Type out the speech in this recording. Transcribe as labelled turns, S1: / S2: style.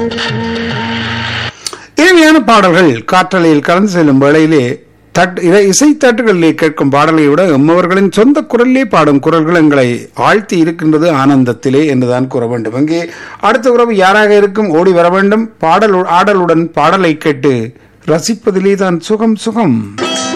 S1: இனிமையான பாடல்கள் காற்றலையில் கலந்து செல்லும் வேளையிலே இசைத்தட்டுகளிலே கேட்கும் பாடலை விட எம்மவர்களின் சொந்த குரலிலே பாடும் குரல்கள் எங்களை ஆழ்த்தி இருக்கின்றது ஆனந்தத்திலே என்றுதான் கூற வேண்டும். இங்கே அடுத்த உறவு யாராக இருக்கும்? ஓடி வர வேண்டும். ஆடலுடன் பாடலை கேட்டு ரசிப்பதிலே தான் சுகம் சுகம்.